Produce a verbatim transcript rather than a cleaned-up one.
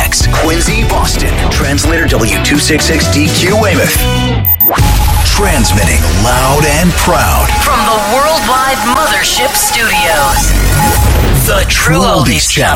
Halifax, Quincy, Boston. Translator W two sixty-six D Q Weymouth. Transmitting loud and proud from the worldwide Mothership Studios. The True Oldies Channel.